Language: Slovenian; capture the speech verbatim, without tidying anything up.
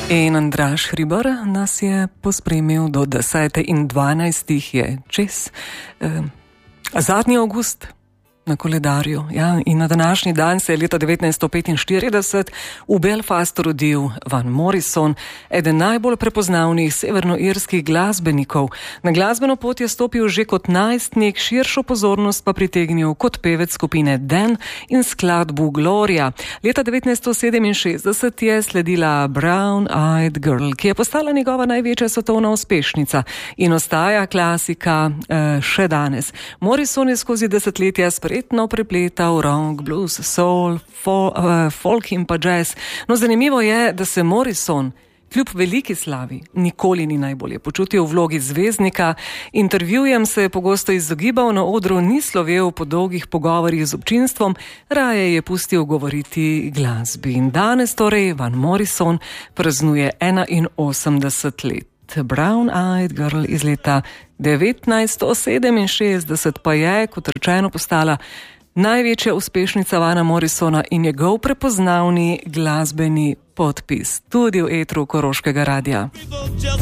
In Andraž Hribar nas je pospremil do desete in dvanajstih je čez eh, zadnji avgust na koledarju. Ja, in na današnji dan se je leta devetnajststo petinštirideset v Belfastu rodil Van Morrison, eden najbolj prepoznavnih severnoirskih glasbenikov. Na glasbeno pot je stopil že kot najstnik, širšo pozornost pa pritegnil kot pevec skupine Dan in skladbu Gloria. Leta devetnajststo sedeminšestdeset je sledila Brown Eyed Girl, ki je postala njegova največja svetovna uspešnica in ostaja klasika eh, še danes. Morrison je skozi desetletja spretno prepletal rock, blues, soul, fol, uh, folk in pa jazz. No, zanimivo je, da se Morrison kljub veliki slavi nikoli ni najbolje počutil v vlogi zvezdnika. Intervjujem se je pogosto izogibal, na odru ni slovel po dolgih pogovorih z občinstvom, raje je pustil govoriti glasbi. In danes torej Van Morrison praznuje enainosemdeset let. Brown Eyed Girl iz leta devetnajststo sedeminšestdeset pa je, kot rečeno, postala največja uspešnica Vana Morrisona in njegov prepoznavni glasbeni podpis tudi v etru Koroškega radia.